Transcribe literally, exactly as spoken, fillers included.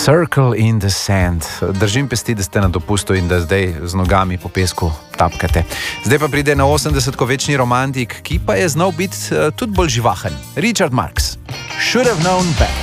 Circle in the Sand. Držim pesti, da ste na dopustu in da zdaj z nogami po pesku tapkate. Zdaj pa pride na osemdesetko večni romantik, ki pa je znal biti uh, tudi bolj živahen. Richard Marx. Should have known better.